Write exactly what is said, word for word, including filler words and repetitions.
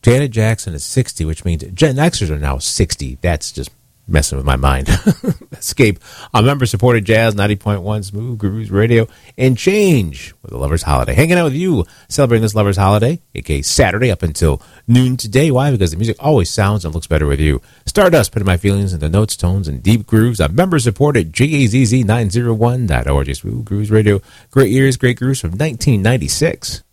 Janet Jackson is sixty, which means Gen Xers are now sixty. That's just messing with my mind. Escape on member-supported Jazz ninety point one Smooth Grooves Radio, and Change with the Lover's Holiday. Hanging out with you, celebrating this Lover's Holiday, aka Saturday up until noon today. Why? Because the music always sounds and looks better with you. Stardust, putting my feelings into notes, tones, and deep grooves on member-supported J A Z Z nine oh one dot org. Smooth Grooves Radio. Great years, great grooves from nineteen ninety-six.